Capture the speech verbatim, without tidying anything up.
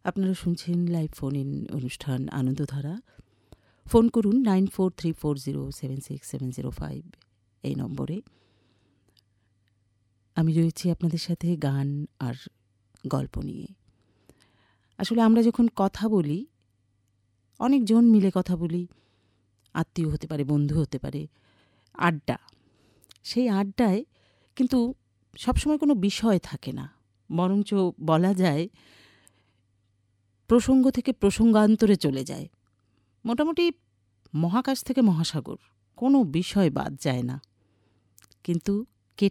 আপনারা শুনছেন live phone in অনুষ্ঠান আনন্দধারা। ফোন করুন nine four three four zero seven six seven zero five এই নম্বরে। আমি রয়েছি আপনাদের সাথে গান আর গল্প নিয়ে। আসলে আমরা যখন কথা বলি, অনেকজন মিলে কথা বলি, আত্মীয় হতে পারে, বন্ধু হতে পারে, আড্ডা। সেই আড্ডায় কিন্তু সবসময় কোনো বিষয় থাকে না, বরঞ্চ বলা যায় প্রসঙ্গ থেকে প্রসঙ্গান্তরে চলে যায়। মোটামুটি মহাকাশ থেকে মহাসাগর, কোনো বিষয় বাদ যায় না। কিন্তু